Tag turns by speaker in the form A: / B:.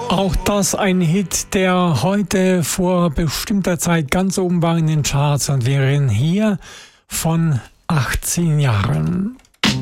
A: Auch das ein Hit, der heute vor bestimmter Zeit ganz oben war in den Charts und wir reden hier von 18 Jahren.